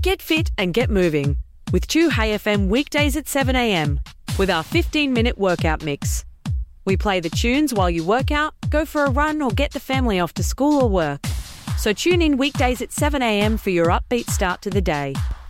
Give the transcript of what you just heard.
Get fit and get moving with 2 Hey FM weekdays at 7 a.m. with our 15-minute workout mix. We play the tunes while you work out, go for a run or get the family off to school or work. So tune in weekdays at 7 a.m. for your upbeat start to the day.